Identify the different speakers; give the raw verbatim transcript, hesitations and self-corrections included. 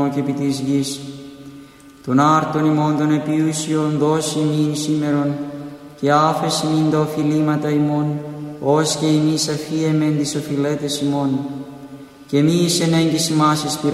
Speaker 1: ουρανό και επί της γης. Τον άρτον ημών των επιούσιων δώσει ημίν σήμερον, και άφες ημίν τα οφειλήματα ημών, ως και εμείς αφίεμεν τις οφειλέτες ημών. Και μη εις εν έγκυς ημάς εις